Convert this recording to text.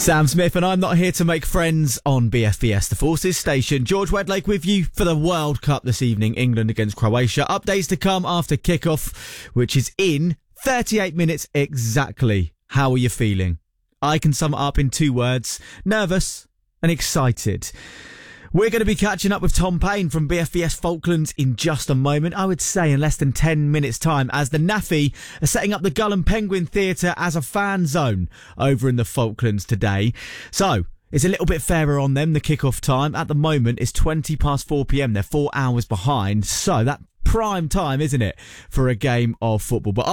Sam Smith, and I'm not here to make friends on BFBS, the Forces Station. George Wedlake with you for the World Cup this evening, England against Croatia. Updates to come after kickoff, which is in 38 minutes exactly. How are you feeling? I can sum it up in 2 words: nervous and excited. We're going to be catching up with Tom Payne from BFBS Falklands in just a moment, I would say in less than 10 minutes' time, as the NAFI are setting up the Gull and Penguin Theatre as a fan zone over in the Falklands today. So it's a little bit fairer on them. The kickoff time at the moment is 20 past 4 p.m. They're 4 hours behind. So that prime time, isn't it, for a game of football? But